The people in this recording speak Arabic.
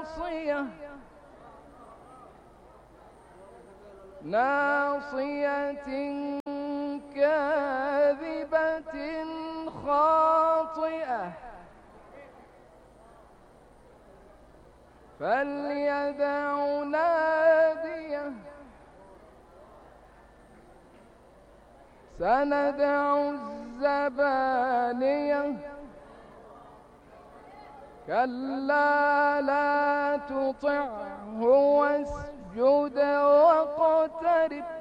ناصية كاذبة خاطئة فليدع ناديه سندع الزبانية كلا لا تطعه واسجد واقترب